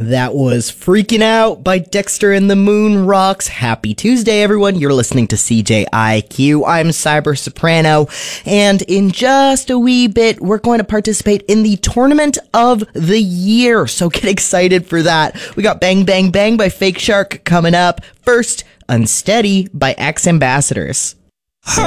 That was Freaking Out by Dexter and the Moon Rocks. Happy Tuesday, everyone. You're listening to CJIQ. I'm Cyber Soprano, and in just a wee bit, we're going to participate in the Tournament of the Year, so get excited for that. We got Bang Bang Bang by Fake Shark coming up. First, Unsteady by X Ambassadors.